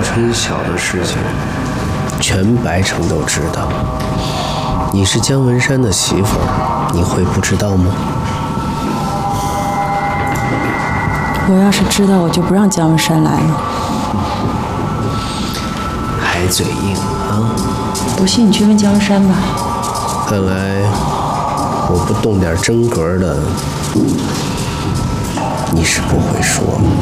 春晓的事情，全白城都知道。你是姜文山的媳妇儿，你会不知道吗？ 我要是知道，我就不让姜文山来了。 还嘴硬啊！ 不信你去问姜文山吧。 看来我不动点真格的，你是不会说。